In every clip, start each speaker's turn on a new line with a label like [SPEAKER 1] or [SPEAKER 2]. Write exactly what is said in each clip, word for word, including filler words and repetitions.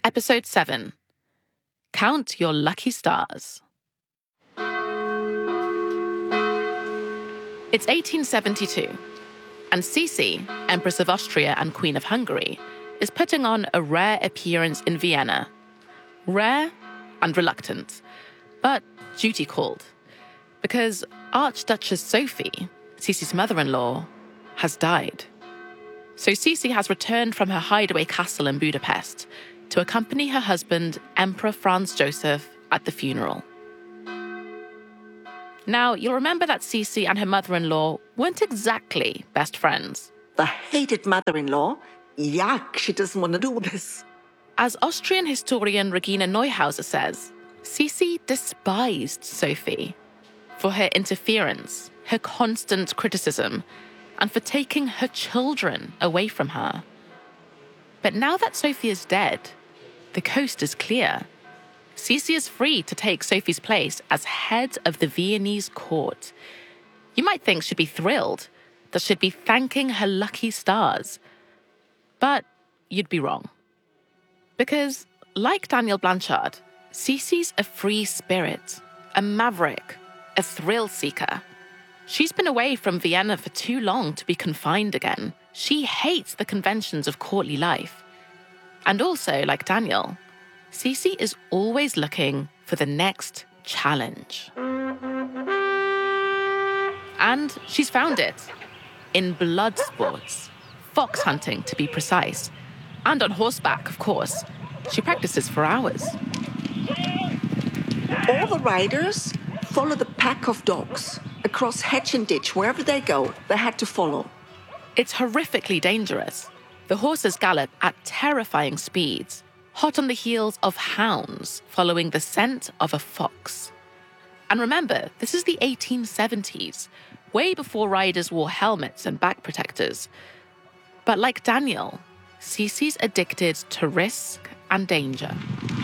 [SPEAKER 1] Episode seven. Count Your Lucky Stars. It's eighteen seventy-two, and Sisi, Empress of Austria and Queen of Hungary, is putting on a rare appearance in Vienna. Rare and reluctant, but duty called, because Archduchess Sophie, Sisi's mother-in-law, has died. So Sisi has returned from her hideaway castle in Budapest to accompany her husband, Emperor Franz Joseph, at the funeral. Now, you'll remember that Sisi and her mother-in-law weren't exactly best friends.
[SPEAKER 2] The hated mother-in-law? Yuck, she doesn't want to do this.
[SPEAKER 1] As Austrian historian Regina Neuhauser says, Sisi despised Sophie for her interference, her constant criticism, and for taking her children away from her. But now that Sophie is dead, the coast is clear. Sisi is free to take Sophie's place as head of the Viennese court. You might think she'd be thrilled, that she'd be thanking her lucky stars. But you'd be wrong. Because, like Daniel Blanchard, Sisi's a free spirit, a maverick, a thrill seeker. She's been away from Vienna for too long to be confined again. She hates the conventions of courtly life. And also, like Daniel, Sisi is always looking for the next challenge. And she's found it. In blood sports, fox hunting to be precise, and on horseback, of course. She practices for hours.
[SPEAKER 2] All the riders follow the pack of dogs. Across hedge and ditch, wherever they go, they had to follow.
[SPEAKER 1] It's horrifically dangerous. The horses gallop at terrifying speeds, hot on the heels of hounds following the scent of a fox. And remember, this is the eighteen seventies, way before riders wore helmets and back protectors. But like Daniel, Sisi's addicted to risk and danger.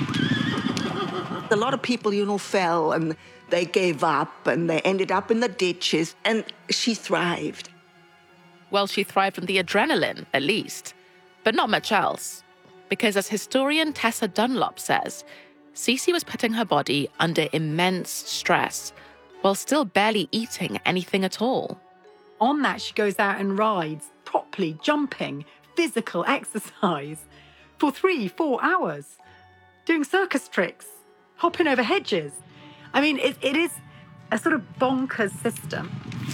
[SPEAKER 2] A lot of people, you know, fell and they gave up and they ended up in the ditches, and she thrived.
[SPEAKER 1] Well, she thrived on the adrenaline, at least, but not much else. Because as historian Tessa Dunlop says, Sisi was putting her body under immense stress while still barely eating anything at all.
[SPEAKER 3] On that, she goes out and rides, properly jumping, physical exercise, for three, four hours, doing circus tricks, hopping over hedges. I mean, it, it is a sort of bonkers system.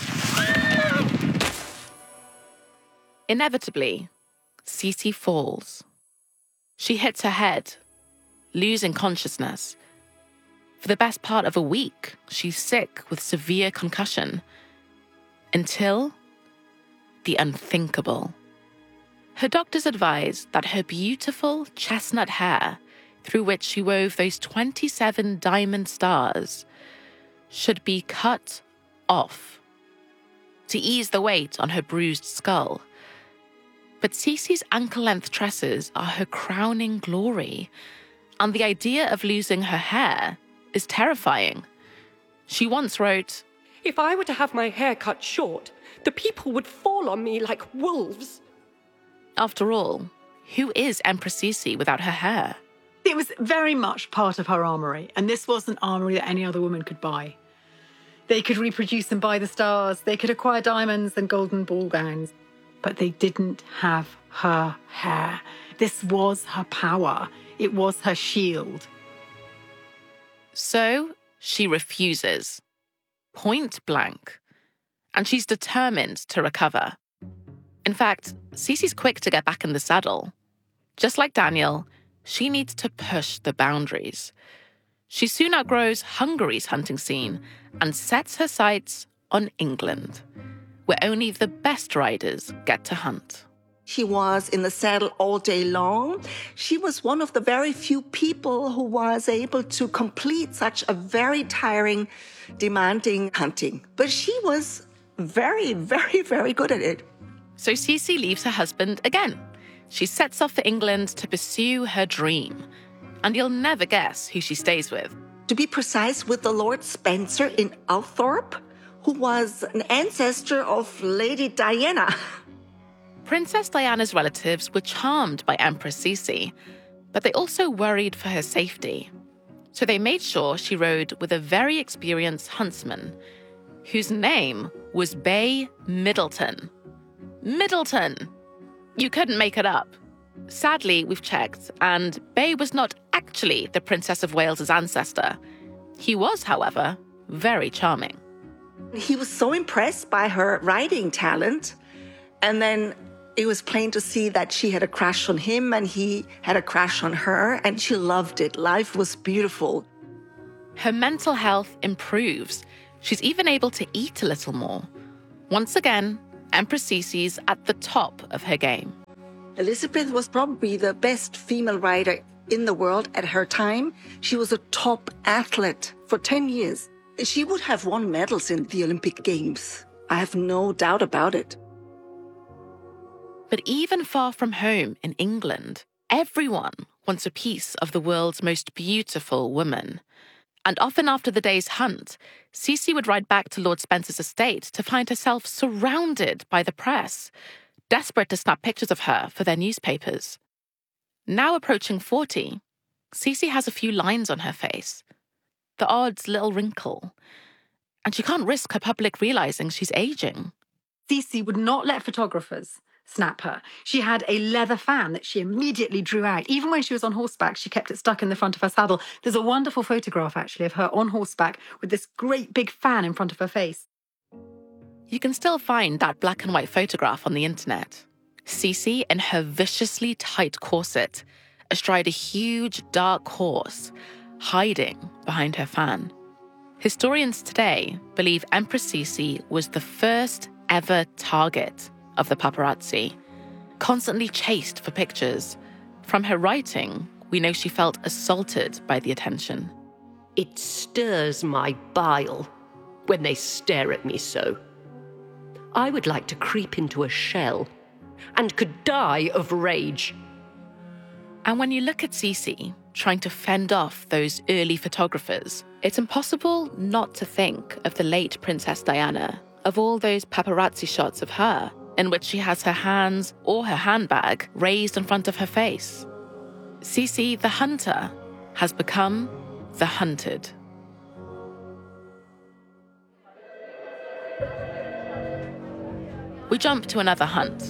[SPEAKER 1] Inevitably, Sisi falls. She hits her head, losing consciousness. For the best part of a week, she's sick with severe concussion. Until the unthinkable. Her doctors advised that her beautiful chestnut hair, through which she wove those twenty-seven diamond stars, should be cut off to ease the weight on her bruised skull. But Sisi's ankle-length tresses are her crowning glory, and the idea of losing her hair is terrifying. She once wrote,
[SPEAKER 4] "If I were to have my hair cut short, the people would fall on me like wolves."
[SPEAKER 1] After all, who is Empress Sisi without her hair?
[SPEAKER 3] It was very much part of her armoury, and this was an armoury that any other woman could buy. They could reproduce and buy the stars, they could acquire diamonds and golden ball gowns, but they didn't have her hair. This was her power. It was her shield.
[SPEAKER 1] So she refuses, point blank, and she's determined to recover. In fact, Sisi's quick to get back in the saddle. Just like Daniel, she needs to push the boundaries. She soon outgrows Hungary's hunting scene and sets her sights on England, where only the best riders get to hunt.
[SPEAKER 2] She was in the saddle all day long. She was one of the very few people who was able to complete such a very tiring, demanding hunting. But she was very, very, very good at it.
[SPEAKER 1] So Sisi leaves her husband again. She sets off for England to pursue her dream. And you'll never guess who she stays with.
[SPEAKER 2] To be precise, with the Lord Spencer in Althorp, who was an ancestor of Lady Diana.
[SPEAKER 1] Princess Diana's relatives were charmed by Empress Sisi, But they also worried for her safety. So they made sure she rode with a very experienced huntsman, whose name was Bay Middleton. Middleton! You couldn't make it up. Sadly, we've checked, and Bay was not actually the Princess of Wales's ancestor. He was, however, very charming.
[SPEAKER 2] He was so impressed by her riding talent, and then it was plain to see that she had a crush on him and he had a crush on her, and she loved it. Life was beautiful.
[SPEAKER 1] Her mental health improves. She's even able to eat a little more. Once again, Empress Sisi's at the top of her game.
[SPEAKER 2] Elizabeth was probably the best female rider in the world at her time. She was a top athlete for ten years. She would have won medals in the Olympic Games. I have no doubt about it.
[SPEAKER 1] But even far from home in England, everyone wants a piece of the world's most beautiful woman. And often after the day's hunt, Sisi would ride back to Lord Spencer's estate to find herself surrounded by the press, desperate to snap pictures of her for their newspapers. Now approaching forty, Sisi has a few lines on her face, the odd little wrinkle, and she can't risk her public realising she's ageing.
[SPEAKER 3] Sisi would not let photographers snap her. She had a leather fan that she immediately drew out. Even when she was on horseback, she kept it stuck in the front of her saddle. There's a wonderful photograph, actually, of her on horseback with this great big fan in front of her face.
[SPEAKER 1] You can still find that black and white photograph on the internet. Sisi in her viciously tight corset, astride a huge dark horse, hiding behind her fan. Historians today believe Empress Sisi was the first ever target of the paparazzi, constantly chased for pictures. From her writing, we know she felt assaulted by the attention.
[SPEAKER 4] It stirs my bile when they stare at me so. I would like to creep into a shell and could die of rage.
[SPEAKER 1] And when you look at Sisi trying to fend off those early photographers, it's impossible not to think of the late Princess Diana, of all those paparazzi shots of her, in which she has her hands or her handbag raised in front of her face. Sisi, the hunter, has become the hunted. We jump to another hunt.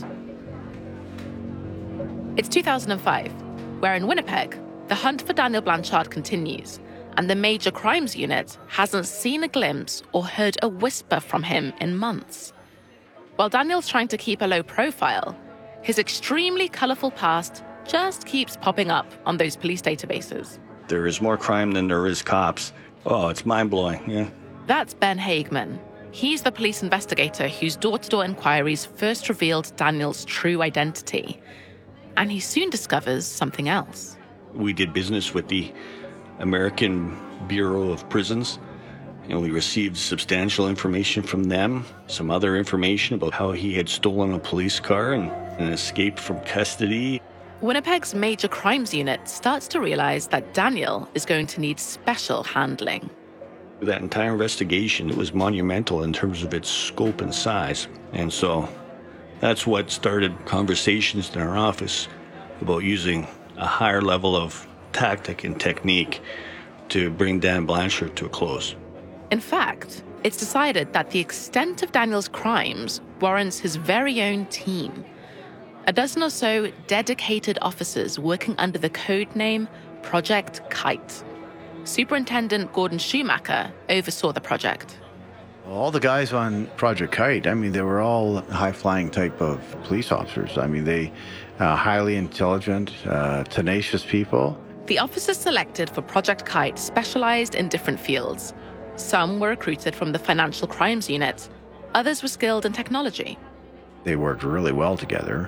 [SPEAKER 1] It's two thousand five, where in Winnipeg, the hunt for Daniel Blanchard continues, and the Major Crimes Unit hasn't seen a glimpse or heard a whisper from him in months. While Daniel's trying to keep a low profile, his extremely colourful past just keeps popping up on those police databases.
[SPEAKER 5] There is more crime than there is cops. Oh, it's mind-blowing, yeah.
[SPEAKER 1] That's Ben Hageman. He's the police investigator whose door-to-door inquiries first revealed Daniel's true identity. And he soon discovers something else.
[SPEAKER 5] We did business with the American Bureau of Prisons, and we received substantial information from them, some other information about how he had stolen a police car and, and escaped from custody.
[SPEAKER 1] Winnipeg's Major Crimes Unit starts to realize that Daniel is going to need special handling.
[SPEAKER 5] That entire investigation, it was monumental in terms of its scope and size. And so that's what started conversations in our office about using a higher level of tactic and technique to bring Dan Blanchard to a close.
[SPEAKER 1] In fact, it's decided that the extent of Daniel's crimes warrants his very own team. A dozen or so dedicated officers working under the code name Project Kite. Superintendent Gordon Schumacher oversaw the project.
[SPEAKER 6] All the guys on Project Kite, I mean, they were all high-flying type of police officers. I mean, they uh, highly intelligent, uh, tenacious people.
[SPEAKER 1] The officers selected for Project Kite specialized in different fields. Some were recruited from the Financial Crimes Unit. Others were skilled in technology.
[SPEAKER 6] They worked really well together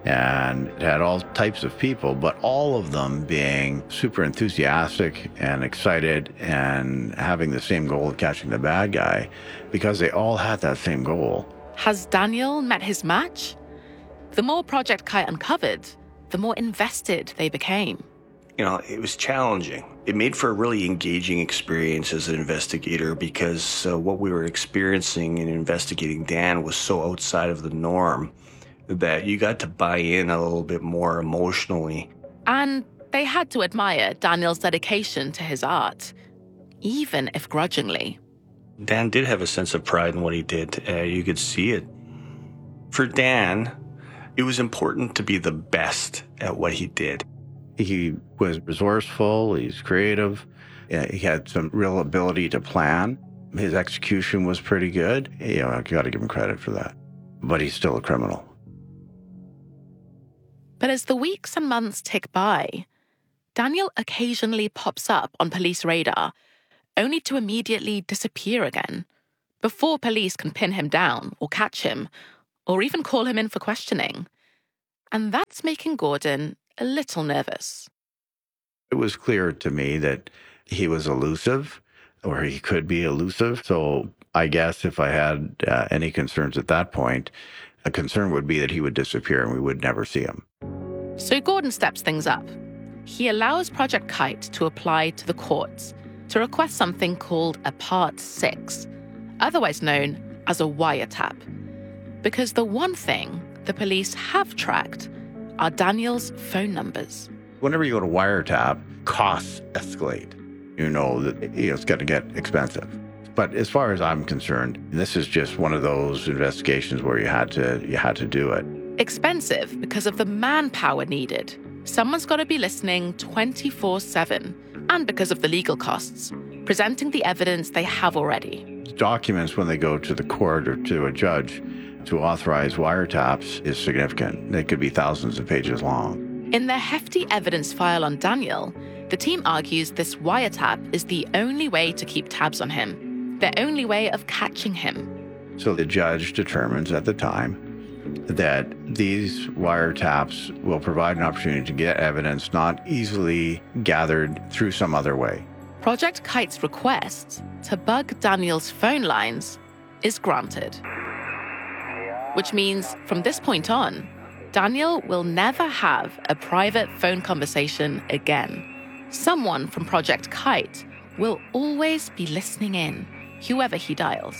[SPEAKER 6] and had all types of people, but all of them being super enthusiastic and excited and having the same goal of catching the bad guy because they all had that same goal.
[SPEAKER 1] Has Daniel met his match? The more Project Kite uncovered, the more invested they became.
[SPEAKER 5] You know, it was challenging. It made for a really engaging experience as an investigator because uh, what we were experiencing in investigating Dan was so outside of the norm that you got to buy in a little bit more emotionally.
[SPEAKER 1] And They had to admire Daniel's dedication to his art, even if grudgingly.
[SPEAKER 5] Dan did have a sense of pride in what he did. Uh, you could see it. For Dan, it was important to be the best at what he did.
[SPEAKER 6] He was resourceful, he's creative, uh, he had some real ability to plan. His execution was pretty good. You know, I got to give him credit for that. But he's still a criminal.
[SPEAKER 1] But as the weeks and months tick by, Daniel occasionally pops up on police radar, only to immediately disappear again, before police can pin him down or catch him, or even call him in for questioning. And that's making Gordon a little nervous.
[SPEAKER 6] It was clear to me that he was elusive, or he could be elusive. So I guess if I had uh, any concerns at that point, a concern would be that he would disappear and we would never see him.
[SPEAKER 1] So Gordon steps things up. He allows Project Kite to apply to the courts to request something called a Part six, otherwise known as a wiretap. Because the one thing the police have tracked are Daniel's phone numbers.
[SPEAKER 6] Whenever you go to wiretap, costs escalate. You know that you know, it's going to get expensive. But as far as I'm concerned, this is just one of those investigations where you had to you had to do it.
[SPEAKER 1] Expensive because of the manpower needed. Someone's got to be listening twenty-four seven, and because of the legal costs, presenting the evidence they have already.
[SPEAKER 6] Documents, when they go to the court or to a judge to authorize wiretaps, is significant. They could be thousands of pages long.
[SPEAKER 1] In their hefty evidence file on Daniel, the team argues this wiretap is the only way to keep tabs on him, their only way of catching him.
[SPEAKER 6] So the judge determines at the time that these wiretaps will provide an opportunity to get evidence not easily gathered through some other way.
[SPEAKER 1] Project Kite's request to bug Daniel's phone lines is granted. Which means from this point on, Daniel will never have a private phone conversation again. Someone from Project Kite will always be listening in, whoever he dials.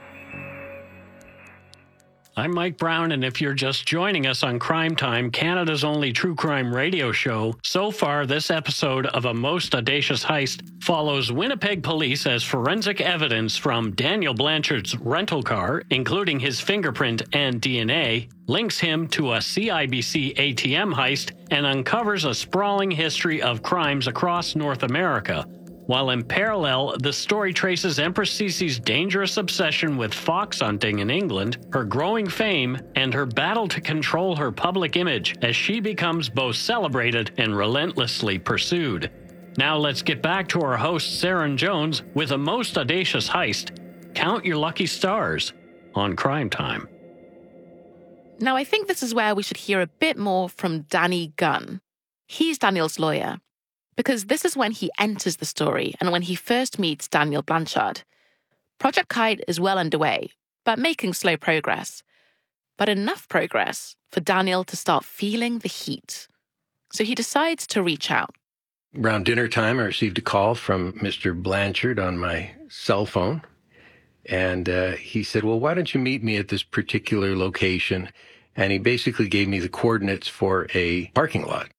[SPEAKER 7] I'm Mike Brown, and if you're just joining us on Crime Time, Canada's only true crime radio show, so far this episode of A Most Audacious Heist follows Winnipeg police as forensic evidence from Daniel Blanchard's rental car, including his fingerprint and D N A, links him to a C I B C A T M heist and uncovers a sprawling history of crimes across North America. While in parallel, the story traces Empress Cece's dangerous obsession with fox hunting in England, her growing fame, and her battle to control her public image as she becomes both celebrated and relentlessly pursued. Now let's get back to our host, Saren Jones, with A Most Audacious Heist. Count your lucky stars on Crime Time.
[SPEAKER 1] Now, I think this is where we should hear a bit more from Danny Gunn. He's Daniel's lawyer, because this is when he enters the story and when he first meets Daniel Blanchard. Project Kite is well underway, but making slow progress. But enough progress for Daniel to start feeling the heat. So he decides to reach out.
[SPEAKER 8] Around dinner time, I received a call from Mister Blanchard on my cell phone. And uh, he said, well, why don't you meet me at this particular location? And he basically gave me the coordinates for a parking lot.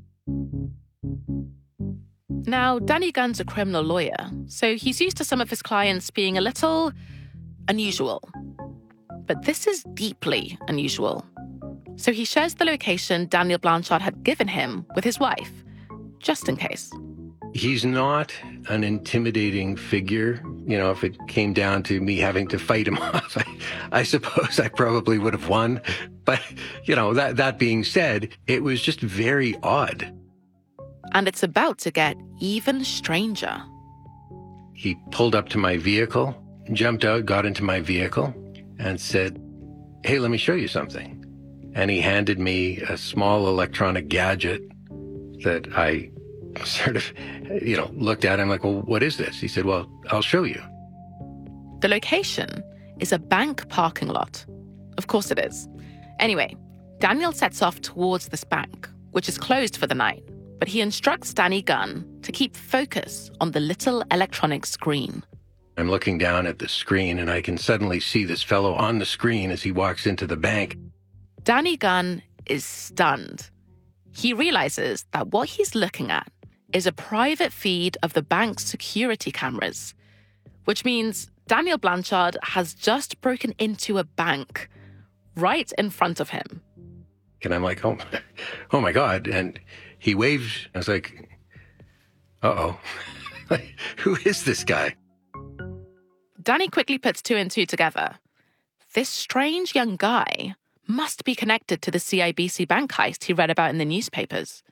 [SPEAKER 1] Now, Danny Gunn's a criminal lawyer, so he's used to some of his clients being a little unusual. But this is deeply unusual. So he shares the location Daniel Blanchard had given him with his wife, just in case.
[SPEAKER 8] He's not an intimidating figure. You know, if it came down to me having to fight him off, I, I suppose I probably would have won. But, you know, that, that being said, it was just very odd.
[SPEAKER 1] And it's about to get even stranger.
[SPEAKER 8] He pulled up to my vehicle, jumped out, got into my vehicle, and said, hey, let me show you something. And he handed me a small electronic gadget that I sort of, you know, looked at. I'm like, well, what is this? He said, well, I'll show you.
[SPEAKER 1] The location is a bank parking lot. Of course it is. Anyway, Daniel sets off towards this bank, which is closed for the night. But he instructs Danny Gunn to keep focus on the little electronic screen.
[SPEAKER 8] I'm looking down at the screen, and I can suddenly see this fellow on the screen as he walks into the bank.
[SPEAKER 1] Danny Gunn is stunned. He realizes that what he's looking at is a private feed of the bank's security cameras, which means Daniel Blanchard has just broken into a bank right in front of him.
[SPEAKER 8] And I'm like, oh, oh my God. And he waved. I was like, uh-oh. Who is this guy?
[SPEAKER 1] Danny quickly puts two and two together. This strange young guy must be connected to the C I B C bank heist he read about in the newspapers.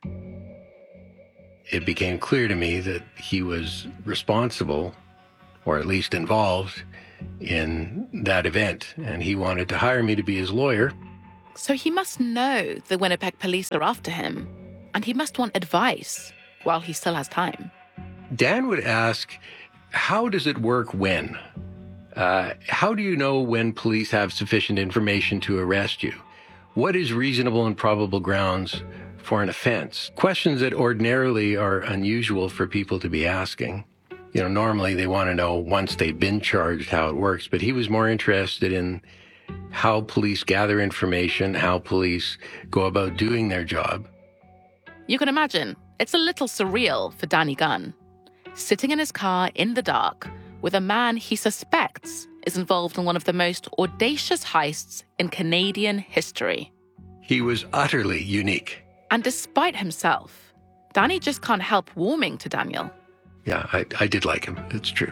[SPEAKER 8] It became clear to me that he was responsible, or at least involved, in that event. And he wanted to hire me to be his lawyer.
[SPEAKER 1] So he must know the Winnipeg police are after him, and he must want advice while he still has time.
[SPEAKER 8] Dan would ask, how does it work when? Uh, how do you know when police have sufficient information to arrest you? What is reasonable and probable grounds for an offense? Questions that ordinarily are unusual for people to be asking. You know, normally they want to know once they've been charged how it works, but he was more interested in how police gather information, how police go about doing their job.
[SPEAKER 1] You can imagine, it's a little surreal for Danny Gunn, sitting in his car in the dark with a man he suspects is involved in one of the most audacious heists in Canadian history.
[SPEAKER 8] He was utterly unique.
[SPEAKER 1] And despite himself, Danny just can't help warming to Daniel.
[SPEAKER 8] Yeah, I, I did like him. It's true.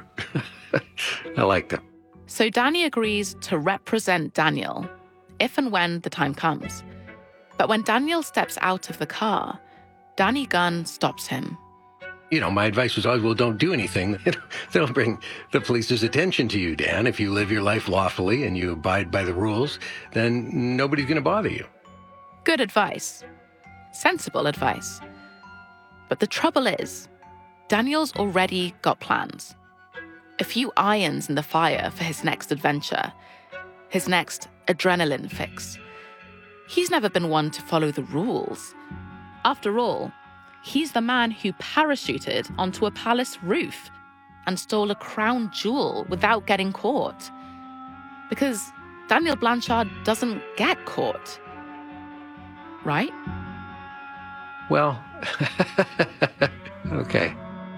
[SPEAKER 8] I liked him.
[SPEAKER 1] So Danny agrees to represent Daniel if and when the time comes. But when Daniel steps out of the car, Danny Gunn stops him.
[SPEAKER 8] You know, my advice was always, well, don't do anything that'll bring the police's attention to you, Dan. If you live your life lawfully and you abide by the rules, then nobody's going to bother you.
[SPEAKER 1] Good advice. Sensible advice. But the trouble is, Daniel's already got plans. A few irons in the fire for his next adventure, his next adrenaline fix. He's never been one to follow the rules. After all, he's the man who parachuted onto a palace roof and stole a crown jewel without getting caught. Because Daniel Blanchard doesn't get caught. Right?
[SPEAKER 8] Well, okay.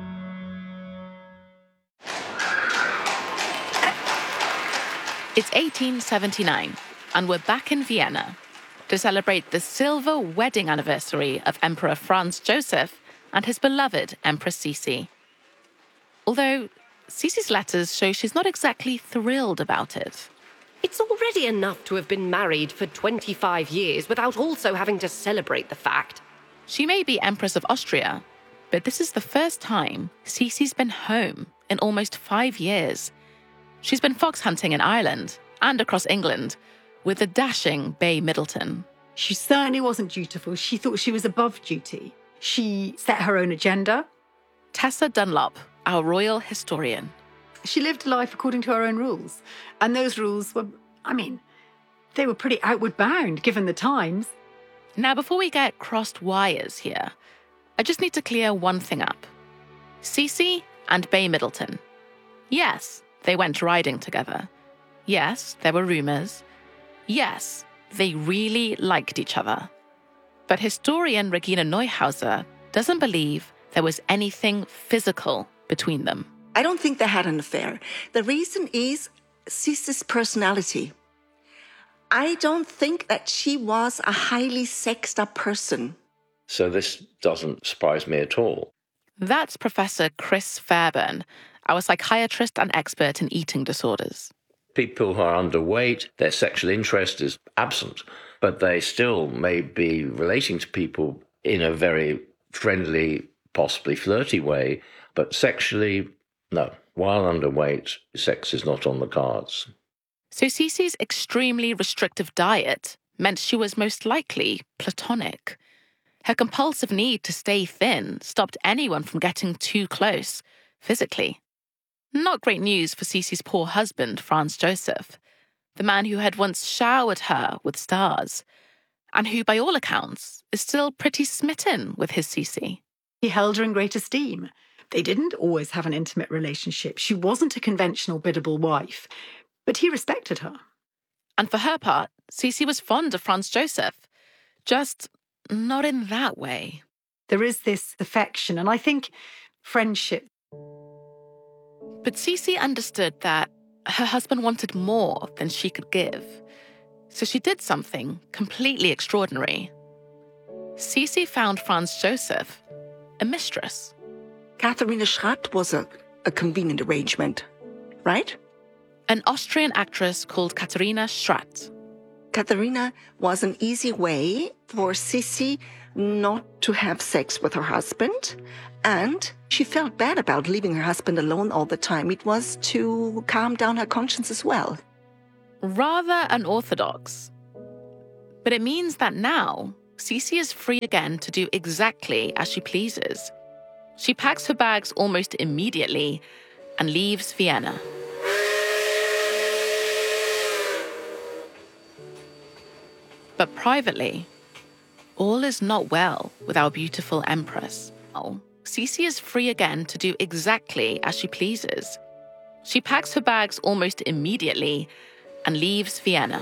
[SPEAKER 1] It's eighteen seventy-nine, and we're back in Vienna to celebrate the silver wedding anniversary of Emperor Franz Joseph and his beloved Empress Sisi. Although Sisi's letters show she's not exactly thrilled about it.
[SPEAKER 4] It's already enough to have been married for twenty-five years without also having to celebrate the fact.
[SPEAKER 1] She may be Empress of Austria, but this is the first time Sisi's been home in almost five years. She's been fox hunting in Ireland and across England with the dashing Bay Middleton.
[SPEAKER 3] She certainly wasn't dutiful. She thought she was above duty. She set her own agenda.
[SPEAKER 1] Tessa Dunlop, our royal historian.
[SPEAKER 3] She lived life according to her own rules. And those rules were, I mean, they were pretty outward bound, given the times.
[SPEAKER 1] Now, before we get crossed wires here, I just need to clear one thing up. Sisi and Bay Middleton. Yes, they went riding together. Yes, there were rumours. Yes, they really liked each other. But historian Regina Neuhauser doesn't believe there was anything physical between them.
[SPEAKER 2] I don't think they had an affair. The reason is Sisi's personality. I don't think that she was a highly sexed up person.
[SPEAKER 9] So this doesn't surprise me at all.
[SPEAKER 1] That's Professor Chris Fairburn, our psychiatrist and expert in eating disorders.
[SPEAKER 9] People who are underweight, their sexual interest is absent, but they still may be relating to people in a very friendly, possibly flirty way, but sexually, no. While underweight, sex is not on the cards.
[SPEAKER 1] So Sisi's extremely restrictive diet meant she was most likely platonic. Her compulsive need to stay thin stopped anyone from getting too close, physically. Not great news for Sisi's poor husband, Franz Joseph, the man who had once showered her with stars, and who, by all accounts, is still pretty smitten with his Sisi.
[SPEAKER 3] He held her in great esteem. They didn't always have an intimate relationship. She wasn't a conventional biddable wife, but he respected her.
[SPEAKER 1] And for her part, Sisi was fond of Franz Joseph, just not in that way.
[SPEAKER 3] There is this affection, and I think friendship.
[SPEAKER 1] But Sisi understood that her husband wanted more than she could give. So she did something completely extraordinary. Sisi found Franz Joseph a mistress.
[SPEAKER 2] Katharina Schratt was a, a convenient arrangement, right?
[SPEAKER 1] An Austrian actress called Katharina Schratt.
[SPEAKER 2] Katharina was an easy way for Sisi not to have sex with her husband, and she felt bad about leaving her husband alone all the time. It was to calm down her conscience as well.
[SPEAKER 1] Rather unorthodox. But it means that now, Sisi is free again to do exactly as she pleases. She packs her bags almost immediately and leaves Vienna. But privately, all is not well with our beautiful empress. Now, Sisi is free again to do exactly as she pleases. She packs her bags almost immediately and leaves Vienna.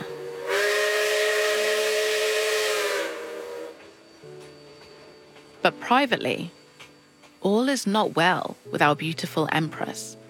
[SPEAKER 1] But privately, all is not well with our beautiful empress.